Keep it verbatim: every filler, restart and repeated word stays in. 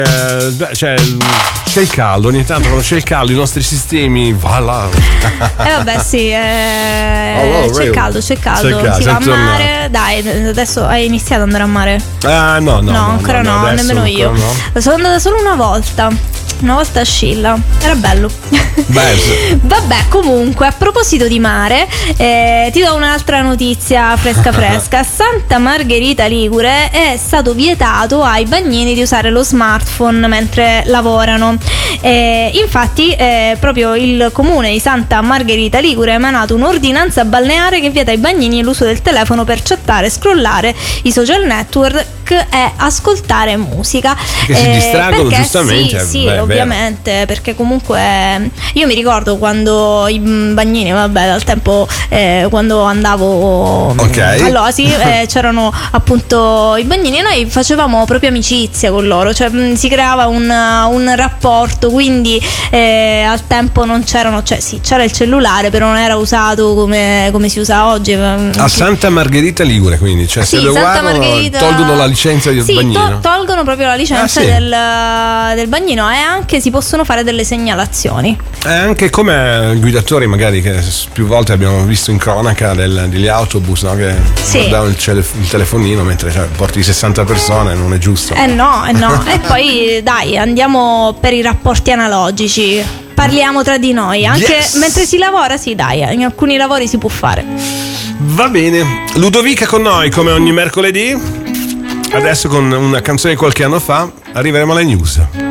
Eh, cioè, c'è il caldo, ogni tanto quando c'è il caldo i nostri sistemi voilà. Eh vabbè sì, eh, oh, oh, c'è il caldo, c'è il caldo, c'è caldo, si va a tornato. mare. Dai, adesso hai iniziato ad andare a mare? Ah no, no, No, no ancora no, no, no nemmeno io. No. Sono andata solo una volta. Una volta a Scilla, era bello. Beh, vabbè, comunque, a proposito di mare, eh, ti do un'altra notizia fresca fresca. A Santa Margherita Ligure è stato vietato ai bagnini di usare lo smartphone mentre lavorano. Eh, infatti, eh, proprio il comune di Santa Margherita Ligure ha emanato un'ordinanza balneare che vieta ai bagnini l'uso del telefono per chattare, scrollare i social network e ascoltare musica. Che si eh, distraggono perché giustamente. Sì, sì, beh, ovviamente, vero. Perché comunque io mi ricordo quando i bagnini, vabbè, dal tempo eh, quando andavo okay. all'Oasi eh, c'erano appunto i bagnini e noi facevamo proprio amicizia con loro, cioè mh, si creava un, un rapporto, quindi eh, al tempo non c'erano, cioè sì, c'era il cellulare, però non era usato come, come si usa oggi. A Santa Margherita Ligure, quindi, cioè sì, se lo Santa guardano Margherita... tolgono la licenza del sì, bagnino. to- tolgono proprio la licenza ah, sì. del, del bagnino e anche si possono fare delle segnalazioni. E anche come guidatori magari che più volte abbiamo visto in cronaca del, degli autobus, no? Che sì. guardavano il, cele- il telefonino mentre cioè, porti sessanta persone, non è giusto. Eh no, eh no. E poi dai, andiamo per i rapporti analogici. Parliamo tra di noi, anche yes. mentre si lavora, sì dai, in alcuni lavori si può fare. Va bene, Ludovica con noi come ogni mercoledì. Adesso con una canzone di qualche anno fa arriveremo alle news.